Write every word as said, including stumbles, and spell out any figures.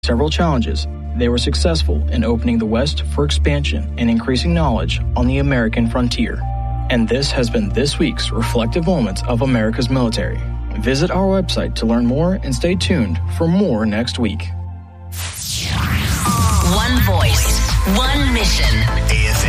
several challenges, they were successful in opening the West for expansion and increasing knowledge on the American frontier. And this has been this week's Reflective Moments of America's Military. Visit our website to learn more and stay tuned for more next week. One voice, one mission. A S